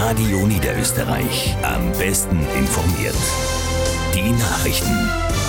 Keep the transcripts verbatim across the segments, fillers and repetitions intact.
Radio Niederösterreich. Am besten informiert. Die Nachrichten.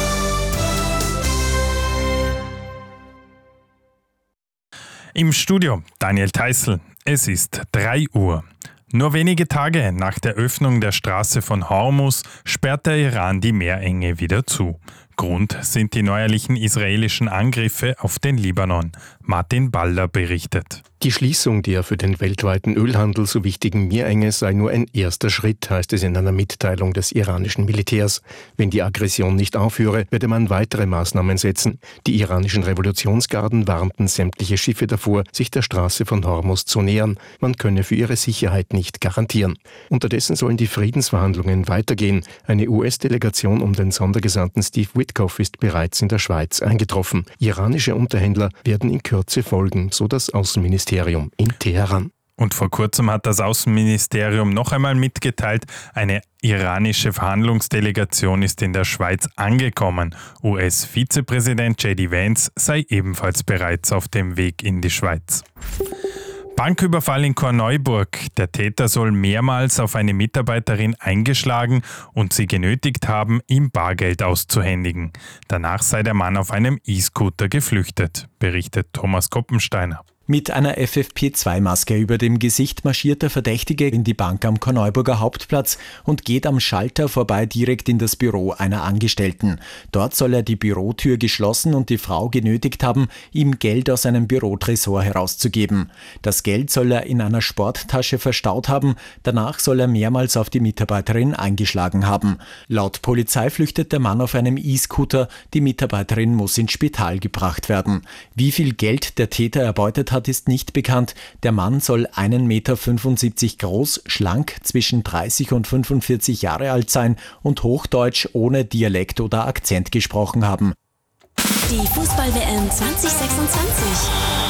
Im Studio Daniel Theißl. Es ist drei Uhr. Nur wenige Tage nach der Öffnung der Straße von Hormuz sperrt der Iran die Meerenge wieder zu. Grund sind die neuerlichen israelischen Angriffe auf den Libanon. Martin Balder berichtet. Die Schließung der für den weltweiten Ölhandel so wichtigen Meerenge sei nur ein erster Schritt, heißt es in einer Mitteilung des iranischen Militärs. Wenn die Aggression nicht aufhöre, werde man weitere Maßnahmen setzen. Die iranischen Revolutionsgarden warnten sämtliche Schiffe davor, sich der Straße von Hormuz zu nähern. Man könne für ihre Sicherheit nicht garantieren. Unterdessen sollen die Friedensverhandlungen weitergehen. Eine U S-Delegation um den Sondergesandten Steve Witkoff ist bereits in der Schweiz eingetroffen. Iranische Unterhändler werden in Kürze folgen, so das Außenministerium in Teheran. Und vor kurzem hat das Außenministerium noch einmal mitgeteilt, eine iranische Verhandlungsdelegation ist in der Schweiz angekommen. U S-Vizepräsident J D Vance sei ebenfalls bereits auf dem Weg in die Schweiz. Banküberfall in Korneuburg. Der Täter soll mehrmals auf eine Mitarbeiterin eingeschlagen und sie genötigt haben, ihm Bargeld auszuhändigen. Danach sei der Mann auf einem E-Scooter geflüchtet, berichtet Thomas Koppensteiner. Mit einer F F P zwei Maske über dem Gesicht marschiert der Verdächtige in die Bank am Korneuburger Hauptplatz und geht am Schalter vorbei direkt in das Büro einer Angestellten. Dort soll er die Bürotür geschlossen und die Frau genötigt haben, ihm Geld aus einem Bürotresor herauszugeben. Das Geld soll er in einer Sporttasche verstaut haben, danach soll er mehrmals auf die Mitarbeiterin eingeschlagen haben. Laut Polizei flüchtet der Mann auf einem E-Scooter, die Mitarbeiterin muss ins Spital gebracht werden. Wie viel Geld der Täter erbeutet hat, ist nicht bekannt. Der Mann soll einen Meter fünfundsiebzig groß, schlank, zwischen dreißig und fünfundvierzig Jahre alt sein und Hochdeutsch ohne Dialekt oder Akzent gesprochen haben. Die Fußball-W M zwanzig sechsundzwanzig.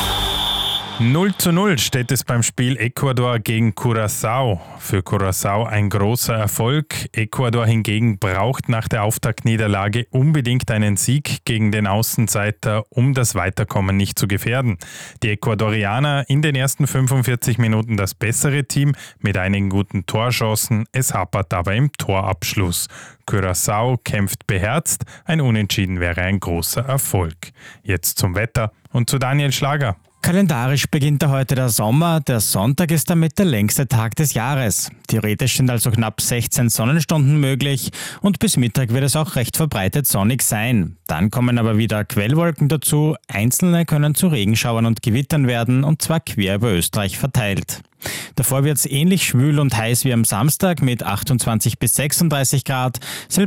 null zu null steht es beim Spiel Ecuador gegen Curaçao. Für Curaçao ein großer Erfolg. Ecuador hingegen braucht nach der Auftaktniederlage unbedingt einen Sieg gegen den Außenseiter, um das Weiterkommen nicht zu gefährden. Die Ecuadorianer in den ersten fünfundvierzig Minuten das bessere Team mit einigen guten Torchancen. Es hapert aber im Torabschluss. Curaçao kämpft beherzt. Ein Unentschieden wäre ein großer Erfolg. Jetzt zum Wetter und zu Daniel Schlager. Kalendarisch beginnt da heute der Sommer, der Sonntag ist damit der längste Tag des Jahres. Theoretisch sind also knapp sechzehn Sonnenstunden möglich und bis Mittag wird es auch recht verbreitet sonnig sein. Dann kommen aber wieder Quellwolken dazu, einzelne können zu Regenschauern und Gewittern werden und zwar quer über Österreich verteilt. Davor wird es ähnlich schwül und heiß wie am Samstag mit achtundzwanzig bis sechsunddreißig Grad.